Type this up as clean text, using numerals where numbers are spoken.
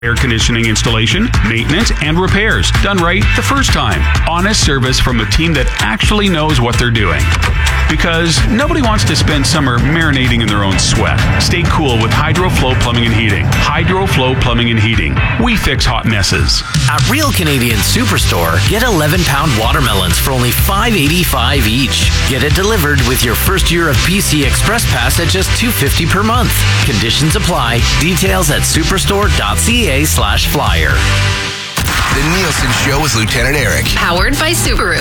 Air conditioning installation, maintenance, and repairs. Done right the first time. Honest service from a team that actually knows what they're doing. Because nobody wants to spend summer marinating in their own sweat. Stay cool with HydroFlow Plumbing and Heating. HydroFlow Plumbing and Heating. We fix hot messes. At Real Canadian Superstore, get 11-pound watermelons for only $5.85 each. Get it delivered with your first year of PC Express Pass at just $2.50 per month. Conditions apply. Details at superstore.ca/flyer. The Nielsen Show with Lieutenant Eric. Powered by Subaru.